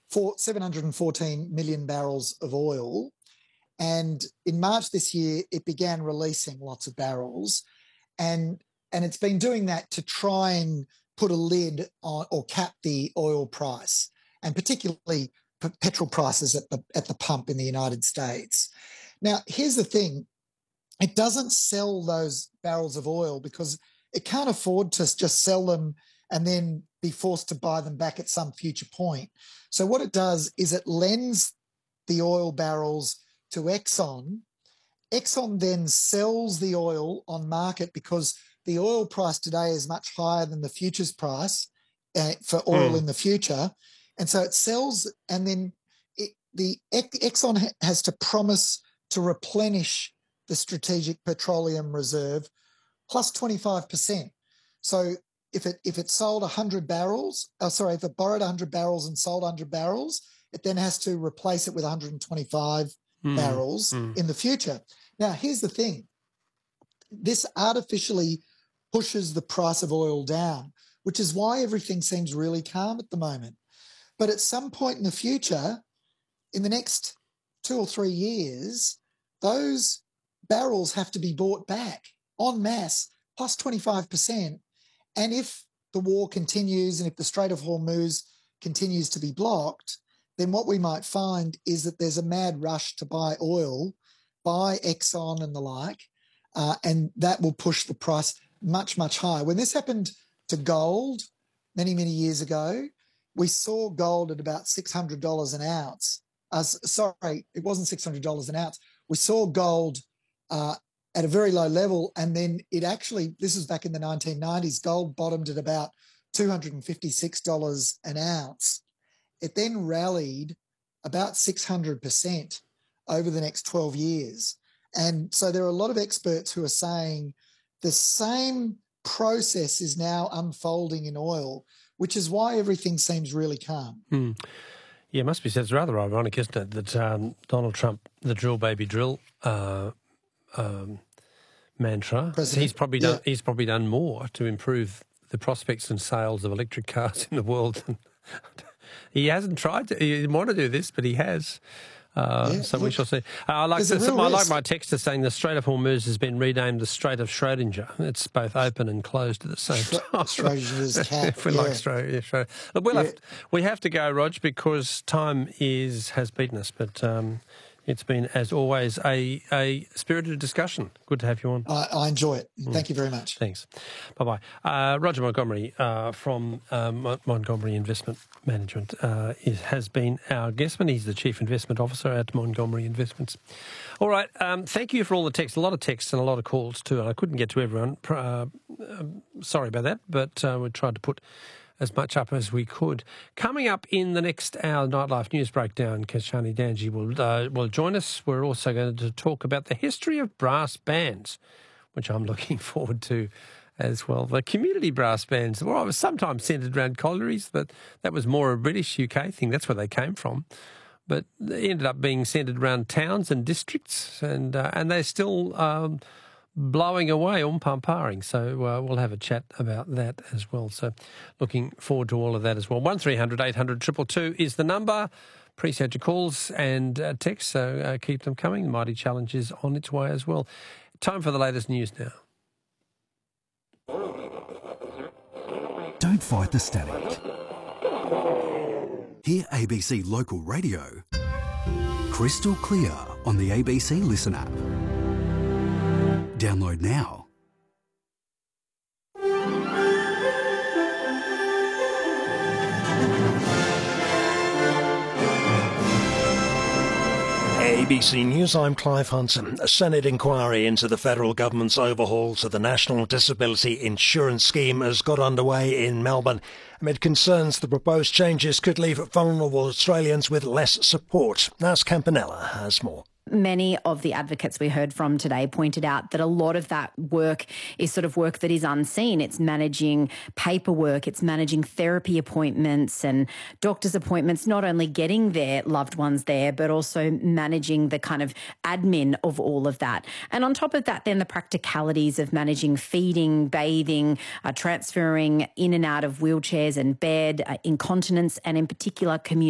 714 million barrels of oil. And in March this year, it began releasing lots of barrels. And it's been doing that to try and put a lid on or cap the oil price, and particularly petrol prices at the pump in the United States. Now, here's the thing. It doesn't sell those barrels of oil because it can't afford to just sell them and then be forced to buy them back at some future point. So what it does is it lends the oil barrels to Exxon. Exxon then sells the oil on market because the oil price today is much higher than the futures price for oil in the future. And so it sells, and then Exxon has to promise to replenish the Strategic Petroleum Reserve plus 25%. So if it sold 100 barrels, if it borrowed 100 barrels and sold 100 barrels, it then has to replace it with 125 barrels in the future. Now, here's the thing. This artificially pushes the price of oil down, which is why everything seems really calm at the moment. But at some point in the future, in the next 2 or 3 years, those barrels have to be bought back en masse, plus 25%. And if the war continues and if the Strait of Hormuz continues to be blocked, then what we might find is that there's a mad rush to buy oil by Exxon and the like, and that will push the price much, much higher. When this happened to gold many, many years ago, we saw gold at about $600 an ounce. Sorry, it wasn't $600 an ounce. We saw gold at a very low level, and then this was back in the 1990s, gold bottomed at about $256 an ounce. It then rallied about 600% over the next 12 years. And so there are a lot of experts who are saying the same process is now unfolding in oil, which is why everything seems really calm. Yeah, it must be said. It's rather ironic, isn't it, that Donald Trump, the drill baby drill mantra, he's probably done more to improve the prospects and sales of electric cars in the world than he hasn't tried to. He didn't want to do this, but he has. We shall see. I like my texter saying the Strait of Hormuz has been renamed the Strait of Schrodinger. It's both open and closed at the same time. Schrodinger's cat. Like we have to go, Rog, because time has beaten us. But it's been, as always, a spirited discussion. Good to have you on. I enjoy it. Thank you very much. Thanks. Bye-bye. Roger Montgomery from Montgomery Investment Management has been our guestman. He's the Chief Investment Officer at Montgomery Investments. All right. Thank you for all the texts. A lot of texts and a lot of calls too. And I couldn't get to everyone. Sorry about that, but we tried to put as much up as we could. Coming up in the next hour, Nightlife News Breakdown, Kashani Danji will join us. We're also going to talk about the history of brass bands, which I'm looking forward to as well. The community brass bands, well, it was sometimes centred around collieries, but that was more a British UK thing. That's where they came from. But they ended up being centred around towns and districts, and they're still blowing away, paring. So we'll have a chat about that as well. So looking forward to all of that as well. 1300 800 222 is the number. Appreciate your calls and texts, so keep them coming. The Mighty Challenge is on its way as well. Time for the latest news now. Don't fight the static. Hear ABC Local Radio crystal clear on the ABC Listen app. Download now. ABC News, I'm Clive Hunson. A Senate inquiry into the federal government's overhaul to the National Disability Insurance Scheme has got underway in Melbourne amid concerns the proposed changes could leave vulnerable Australians with less support. Nas Campanella has more. Many of the advocates we heard from today pointed out that a lot of that work is sort of work that is unseen. It's managing paperwork, it's managing therapy appointments and doctor's appointments, not only getting their loved ones there, but also managing the kind of admin of all of that. And on top of that, then the practicalities of managing feeding, bathing, transferring in and out of wheelchairs and bed, incontinence, and in particular community